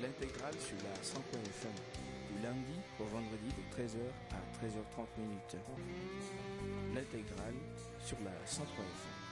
l'intégrale sur la 100.fm FM, du lundi au vendredi de 13h à 13h30 minutes. L'intégrale sur la 100.fm FM.